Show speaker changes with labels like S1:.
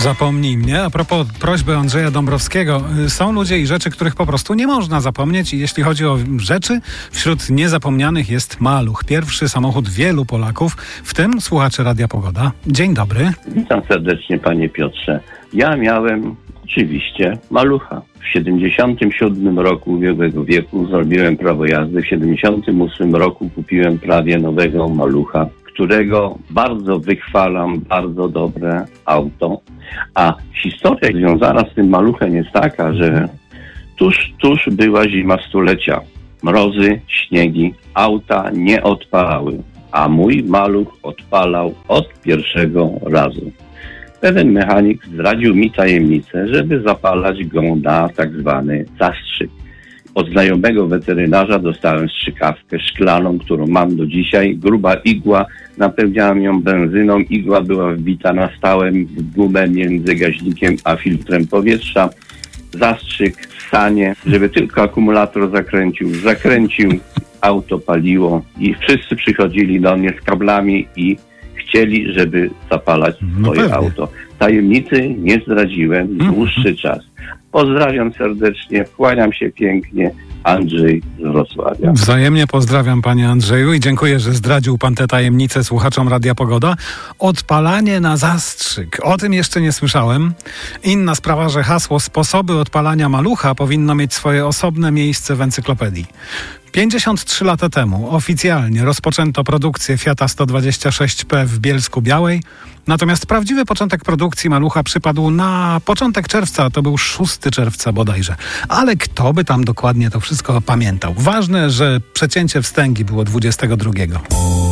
S1: Zapomnij mnie. A propos prośby Andrzeja Dąbrowskiego, są ludzie i rzeczy, których po prostu nie można zapomnieć i jeśli chodzi o rzeczy, wśród niezapomnianych jest maluch. Pierwszy samochód wielu Polaków, w tym słuchaczy Radia Pogoda. Dzień dobry.
S2: Witam serdecznie, panie Piotrze. Ja miałem oczywiście malucha. W 77 roku ubiegłego wieku zrobiłem prawo jazdy. W 78 roku kupiłem prawie nowego malucha, którego bardzo wychwalam, bardzo dobre auto. A historia związana z tym maluchem jest taka, że tuż była zima stulecia. Mrozy, śniegi, auta nie odpalały, a mój maluch odpalał od pierwszego razu. Pewien mechanik zdradził mi tajemnicę, żeby zapalać go na tak zwany zastrzyk. Od znajomego weterynarza dostałem strzykawkę szklaną, którą mam do dzisiaj. Gruba igła, napełniałem ją benzyną. Igła była wbita na stałe w gumę między gaźnikiem a filtrem powietrza. Zastrzyk, ssanie, żeby tylko akumulator zakręcił, auto paliło i wszyscy przychodzili do mnie z kablami i chcieli, żeby zapalać moje auto. Tajemnicy nie zdradziłem dłuższy czas. Pozdrawiam serdecznie, kłaniam się pięknie. Andrzej z Wrocławia.
S1: Wzajemnie pozdrawiam, panie Andrzeju, i dziękuję, że zdradził pan te tajemnice słuchaczom Radia Pogoda. Odpalanie na zastrzyk. O tym jeszcze nie słyszałem. Inna sprawa, że hasło sposoby odpalania malucha powinno mieć swoje osobne miejsce w encyklopedii. 53 lata temu oficjalnie rozpoczęto produkcję Fiata 126P w Bielsku-Białej, natomiast prawdziwy początek produkcji malucha przypadł na początek czerwca, to był 6 czerwca bodajże. Ale kto by tam dokładnie to wszystko pamiętał? Ważne, że przecięcie wstęgi było 22.